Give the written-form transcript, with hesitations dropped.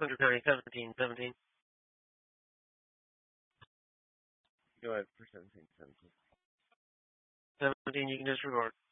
Hunter County 1717. Go ahead for 1717. 17, you can disregard.